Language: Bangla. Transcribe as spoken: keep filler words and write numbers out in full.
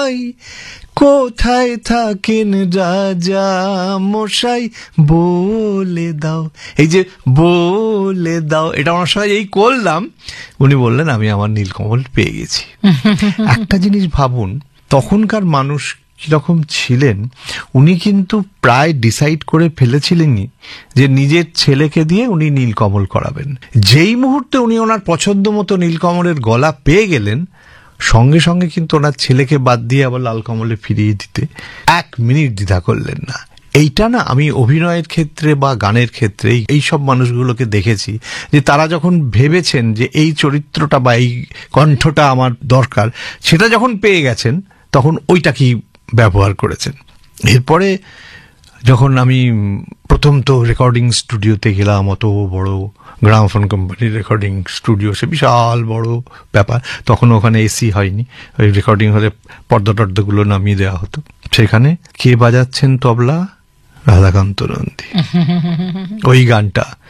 মশাই, কোথায় থাকেন রাজা মশাই, বলে দাও। এই যে বলে দাও, এটা আমার সঙ্গে এই করলাম, উনি বললেন আমি আমার নীলকমল পেয়ে গেছি। একটা জিনিস ভাবুন, তখনকার মানুষ কিরকম ছিলেন। উনি কিন্তু প্রায় ডিসাইড করে ফেলেছিলেনই যে নিজের ছেলেকে দিয়ে উনি নীলকমল করাবেন। যেই মুহূর্তে উনি ওনার পছন্দ মতো নীলকমলের গলা পেয়ে গেলেন, সঙ্গে সঙ্গে কিন্তু ওনার ছেলেকে বাদ দিয়ে আবার লাল কমলে ফিরিয়ে দিতে এক মিনিট দ্বিধা করলেন না। এইটা না আমি অভিনয়ের ক্ষেত্রে বা গানের ক্ষেত্রে এই সব মানুষগুলোকে দেখেছি, যে তারা যখন ভেবেছেন যে এই চরিত্রটা বা এই কণ্ঠটা আমার দরকার, সেটা যখন পেয়ে গেছেন তখন ওইটাকেই ব্যবহার করেছেন। এরপরে যখন আমি প্রথম তো রেকর্ডিং স্টুডিওতে গেলাম, অত বড় গ্রামোফোন কোম্পানির রেকর্ডিং স্টুডিও, সে বিশাল বড় ব্যাপার। তখন ওখানে এসি হয়নি, ওই রেকর্ডিং হলে পর্দা টর্দাগুলো নামিয়ে দেওয়া হতো। সেখানে কে বাজাচ্ছেন তবলা? রাধাকান্ত নন্দী। ওই গানটা